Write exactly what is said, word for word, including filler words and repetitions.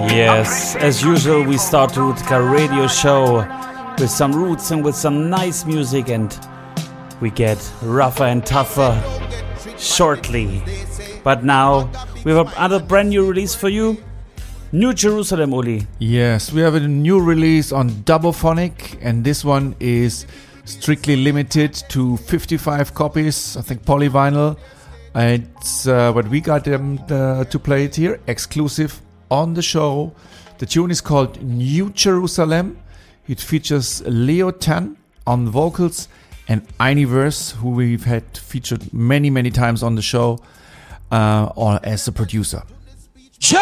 Yes, as usual, we start the Rootica radio show with some roots and with some nice music, and we get rougher and tougher shortly. But now we have another brand new release for you. New Jerusalem, Uli. Yes, we have a new release on Dubophonic, and this one is strictly limited to fifty-five copies, I think polyvinyl. It's uh, what we got them uh, to play it here, exclusive on the show. The tune is called New Jerusalem. It features Leo Tan on vocals and Einiverse, who we've had featured many, many times on the show, uh, or as a producer.